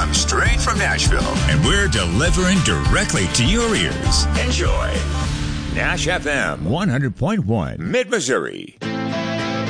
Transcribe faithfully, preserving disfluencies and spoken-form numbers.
FM, straight from Nashville. And we're delivering directly to your ears. Enjoy. Nash F M, one hundred point one, Mid-Missouri.